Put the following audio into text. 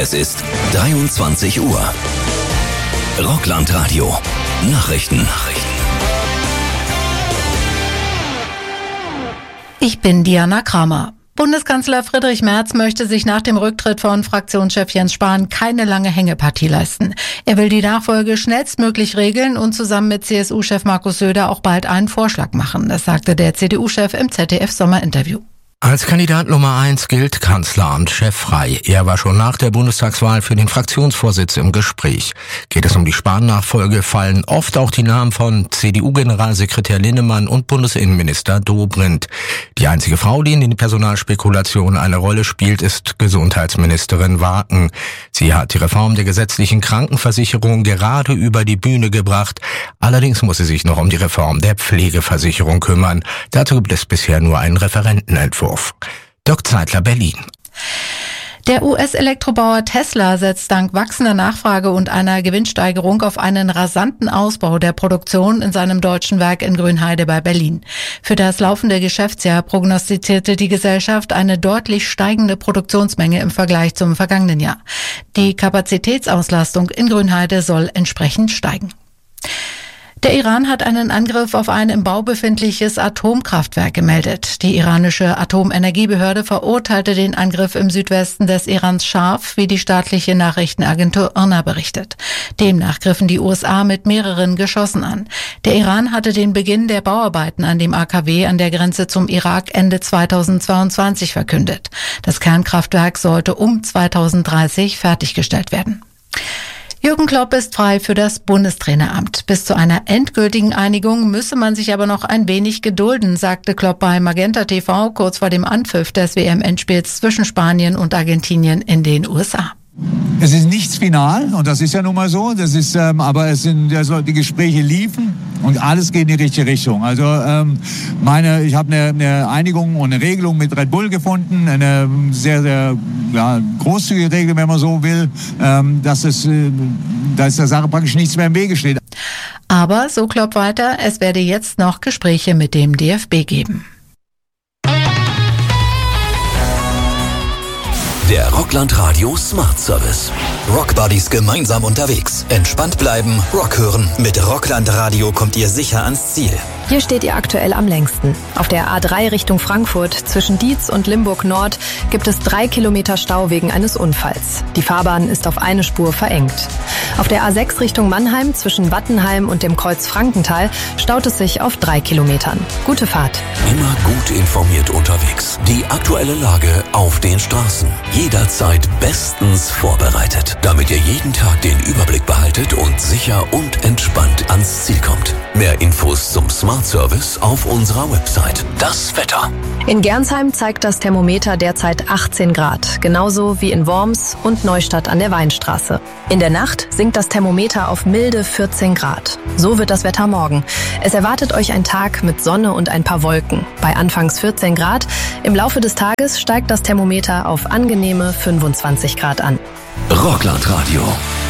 Es ist 23 Uhr. Rockland-Radio. Nachrichten. Ich bin Diana Kramer. Bundeskanzler Friedrich Merz möchte sich nach dem Rücktritt von Fraktionschef Jens Spahn keine lange Hängepartie leisten. Er will die Nachfolge schnellstmöglich regeln und zusammen mit CSU-Chef Markus Söder auch bald einen Vorschlag machen. Das sagte der CDU-Chef im ZDF-Sommerinterview. Als Kandidat Nummer 1 gilt Kanzleramt-Chef Frey. Er war schon nach der Bundestagswahl für den Fraktionsvorsitz im Gespräch. Geht es um die Spahn-Nachfolge, fallen oft auch die Namen von CDU-Generalsekretär Linnemann und Bundesinnenminister Dobrindt. Die einzige Frau, die in den Personalspekulationen eine Rolle spielt, ist Gesundheitsministerin Waken. Sie hat die Reform der gesetzlichen Krankenversicherung gerade über die Bühne gebracht. Allerdings muss sie sich noch um die Reform der Pflegeversicherung kümmern. Dazu gibt es bisher nur einen Referentenentwurf. Dirk Zeitler, Berlin. Der US-Elektrobauer Tesla setzt dank wachsender Nachfrage und einer Gewinnsteigerung auf einen rasanten Ausbau der Produktion in seinem deutschen Werk in Grünheide bei Berlin. Für das laufende Geschäftsjahr prognostizierte die Gesellschaft eine deutlich steigende Produktionsmenge im Vergleich zum vergangenen Jahr. Die Kapazitätsauslastung in Grünheide soll entsprechend steigen. Der Iran hat einen Angriff auf ein im Bau befindliches Atomkraftwerk gemeldet. Die iranische Atomenergiebehörde verurteilte den Angriff im Südwesten des Irans scharf, wie die staatliche Nachrichtenagentur IRNA berichtet. Demnach griffen die USA mit mehreren Geschossen an. Der Iran hatte den Beginn der Bauarbeiten an dem AKW an der Grenze zum Irak Ende 2022 verkündet. Das Kernkraftwerk sollte um 2030 fertiggestellt werden. Jürgen Klopp ist frei für das Bundestraineramt. Bis zu einer endgültigen Einigung müsse man sich aber noch ein wenig gedulden, sagte Klopp bei Magenta TV kurz vor dem Anpfiff des WM-Endspiels zwischen Spanien und Argentinien in den USA. Es ist nichts final und das ist ja nun mal so. Das ist, aber es sind die Gespräche liefen und alles geht in die richtige Richtung. Also ich habe eine Einigung und eine Regelung mit Red Bull gefunden, eine sehr, sehr großzügige Regelung, wenn man so will, dass der Sache praktisch nichts mehr im Wege steht. Aber, so Klopp weiter, es werde jetzt noch Gespräche mit dem DFB geben. Der Rockland-Radio Smart Service. Rockbuddies gemeinsam unterwegs. Entspannt bleiben, Rock hören. Mit Rockland-Radio kommt ihr sicher ans Ziel. Hier steht ihr aktuell am längsten. Auf der A3 Richtung Frankfurt zwischen Dietz und Limburg Nord gibt es 3 Kilometer Stau wegen eines Unfalls. Die Fahrbahn ist auf eine Spur verengt. Auf der A6 Richtung Mannheim zwischen Wattenheim und dem Kreuz Frankenthal staut es sich auf 3 Kilometern. Gute Fahrt. Immer gut informiert unterwegs. Die aktuelle Lage auf den Straßen. Jederzeit bestens vorbereitet, damit ihr jeden Tag den Überblick behaltet und sicher und entspannt ans Ziel kommt. Mehr Infos zum Smart Service auf unserer Website. Das Wetter. In Gernsheim zeigt das Thermometer derzeit 18 Grad, genauso wie in Worms und Neustadt an der Weinstraße. In der Nacht sinkt das Thermometer auf milde 14 Grad. So wird das Wetter morgen. Es erwartet euch ein Tag mit Sonne und ein paar Wolken. Bei anfangs 14 Grad. Im Laufe des Tages steigt das Thermometer auf angenehme 25 Grad an. Rockland Radio.